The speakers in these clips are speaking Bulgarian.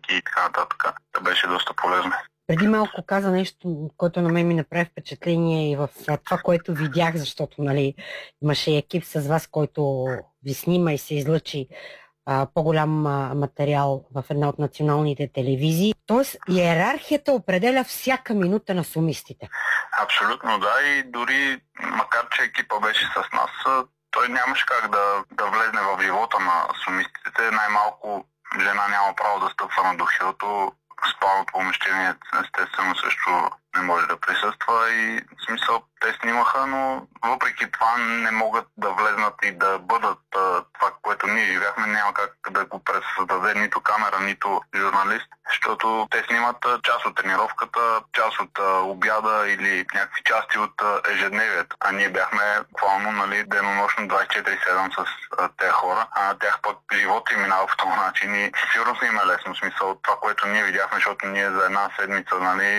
снимки и така нататък. Да беше доста полезно. Преди малко каза нещо, което на мен ми направи впечатление и в това, което видях, защото имаше екип с вас, който ви снима и се излъчи по-голям материал в една от националните телевизии. Тоест, иерархията определя всяка минута на сумистите. Абсолютно, да. И дори, макар че екипа беше с нас, той нямаше как да влезне в живота на сумистите. Най-малко жена няма право да стъпва на духилото. Спалното помещение естествено също не може да присъства и в смисъл те снимаха, но въпреки това не могат да влезнат и да бъдат това, което ние живяхме, няма как да го пресъздаде нито камера, нито журналист, защото те снимат част от тренировката, част от обяда или някакви части от ежедневието. А ние бяхме буквално денонощно 24/7 с тези хора, а на тях пък живота им минава по този начин и сигурно им е лесно. В смисъл това, което ние видяхме, защото ние за една седмица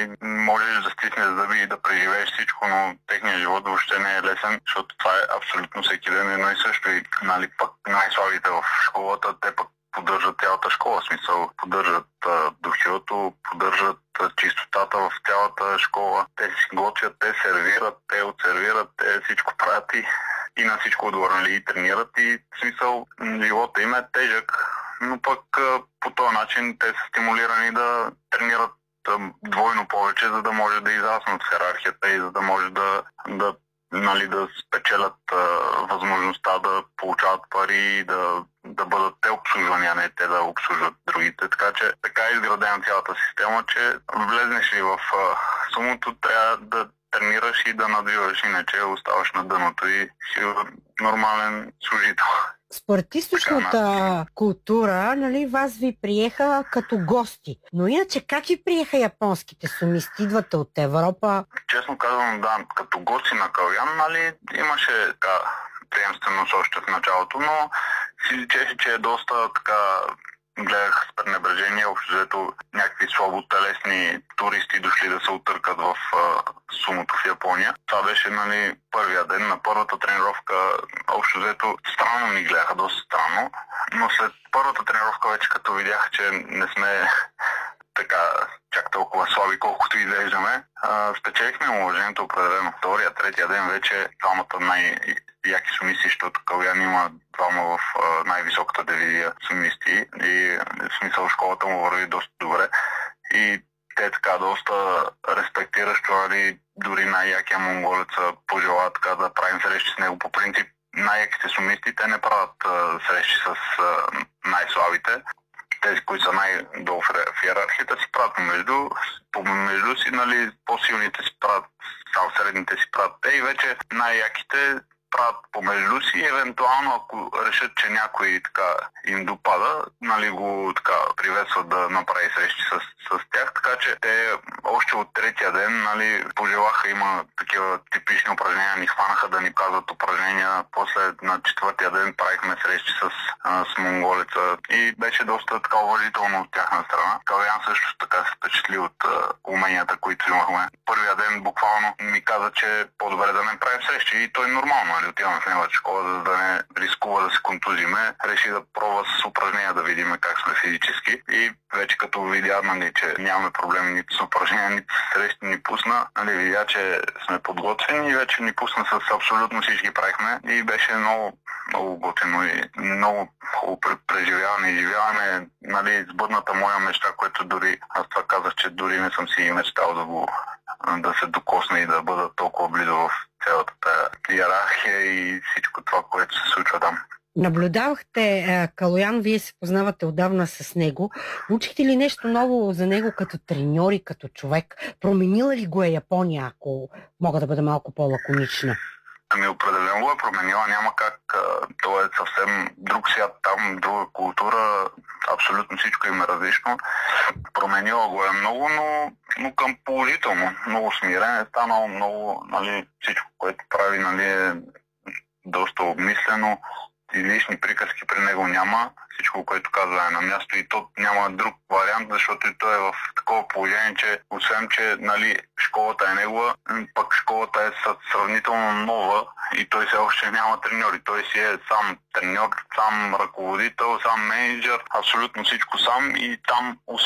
можеш да стиснеш зъби и да преживееш всичко, но техният живот въобще не е лесен, защото това е абсолютно всеки ден едно и също. И пък най-слабите в школата, те пък поддържат цялата школа, в смисъл поддържат духилото, поддържат чистотата в цялата школа. Те си готвят, те сервират, те отсервират, те всичко правят и на всичко отговорят и тренират и в смисъл живота им е тежък, но пък по този начин те са стимулирани да тренират двойно повече, за да може да израснат в йерархията и за да може да спечелят възможността да получават пари и да бъдат те обслужвани, а не те да обслужват другите. Така че така е изградена цялата система, че влезнеш ли в сумото, трябва да тренираш и да надвиваш, иначе оставаш на дъното и си нормален служител. Според източната култура, вас ви приеха като гости. Но иначе как ви приеха японските сумисти? Идвате от Европа? Честно казвам, да, като гости на Калян, имаше така приемственост още в началото, но си личеше, че е доста така. Гледах с пренебрежение, общо взето някакви слаботелесни туристи дошли да се отъркат в сумото в Япония. Това беше първия ден на първата тренировка. Общо взето странно ни гледаха, доста странно, но след първата тренировка вече като видях, че не сме така чак толкова слаби, колкото изглеждаме, спечелихме уважението определено. Втория, третия ден вече двамата най-яки сумисти, защото Калян има двама в най-високата дивизия сумисти и в смисъл школата му върви доста добре и те така доста респектиращо, дори най-якия монголец пожела така да правим срещи с него. По принцип най-яките сумисти, те не правят срещи с най-слабите. Тези, които са най-долу в иерархията, си правят помежду си, по-силните си правят, само средните си правят те и вече най-яките правят помежду си, евентуално ако решат, че някой така им допада, го така приветстват да направи срещи с тях, така че те още от третия ден пожелаха, има такива типични упражнения, ни хванаха да ни казват упражнения, после на четвъртия ден правихме срещи с монголеца и беше доста така уважително от тяхна страна. Калян също така се впечатли от уменията, които имахме. Първия ден буквално ми каза, че е по-добре да не правим срещи и той нормално, отиваме в неговата школа, за да не рискува да се контузиме. Реши да пробва с упражнения да видим как сме физически и вече като видя, че нямаме проблеми нито с упражнения, нито с срещи ни пусна, видя, че сме подготвени и вече ни пусна с абсолютно всички правихме и беше много, много готино и много хубаво преживяване и живяване, сбъдната моя мечта, което дори, аз това казах, че дори не съм си мечтал да се докосна и да бъда толкова близо в цялата тая иерархия и всичко това, което се случва там. Наблюдавахте Калоян, вие се познавате отдавна с него. Учихте ли нещо ново за него като треньор и като човек? Променила ли го е Япония, ако мога да бъда малко по-лаконична? Определено го е променила, няма как. Това е съвсем друг свят там, друга култура, абсолютно всичко им е различно. Променила го е много, но към положително. Много смирен е станал, много, всичко, което прави, е доста обмислено. Излишни приказки при него няма. Всичко, което казва е на място и то няма друг вариант, защото и той е в такова положение, че освен, че школата е негова, пък школата е сравнително нова и той все още няма треньори. Той си е сам треньор, сам ръководител, сам менеджер, абсолютно всичко сам и там,